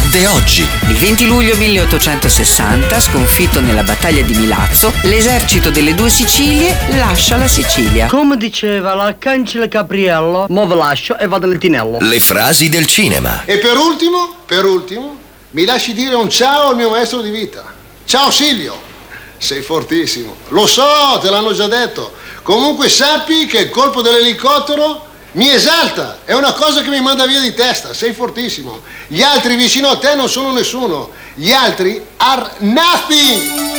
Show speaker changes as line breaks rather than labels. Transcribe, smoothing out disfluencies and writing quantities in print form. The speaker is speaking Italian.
accadde oggi.
Il 20 luglio 1860, sconfitto nella battaglia di Milazzo, l'esercito delle due Sicilie lascia la Sicilia.
Come diceva l'arcangelo Gabriello, mo ve lascio e vado al Tinello.
Le frasi del cinema.
E per ultimo, mi lasci dire un ciao al mio maestro di vita. Ciao Silvio, sei fortissimo. Lo so, te l'hanno già detto. Comunque sappi che il colpo dell'elicottero mi esalta, è una cosa che mi manda via di testa, sei fortissimo. Gli altri vicino a te non sono nessuno, gli altri are nothing.